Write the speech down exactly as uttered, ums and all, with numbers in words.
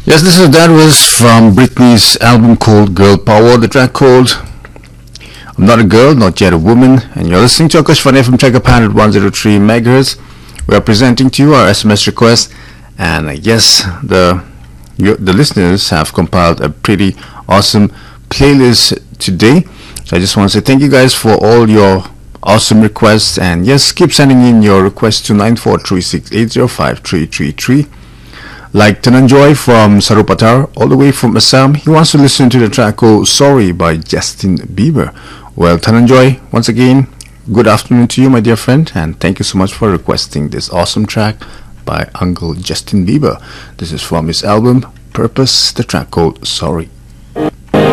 Yes, this is that was from Britney's album called Girl Power. The track called I'm Not a Girl, Not Yet a Woman, and you're listening to Akashvani F M Chakapan at one oh three megahertz. We are presenting to you our S M S request, and I guess the you, the listeners have compiled a pretty awesome playlist today. So I just want to say thank you guys for all your awesome requests, and yes, keep sending in your requests to nine four three six eight zero five three three three. Like Tananjoy from Sarupatar, all the way from Assam, he wants to listen to the track called Sorry by Justin Bieber. Well, Tananjoy, once again, good afternoon to you, my dear friend, and thank you so much for requesting this awesome track by Uncle Justin Bieber. This is from his album Purpose, the track called Sorry.